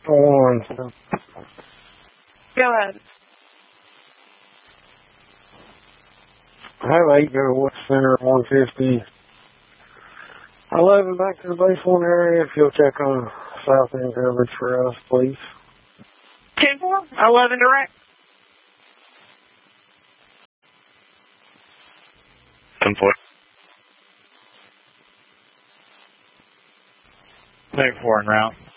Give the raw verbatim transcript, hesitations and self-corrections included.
One. Go ahead. I have eight go West Center one fifty. eleven back to the base one area. If you'll check on south end coverage for us, please. ten four, eleven direct. ten four. ten four en route.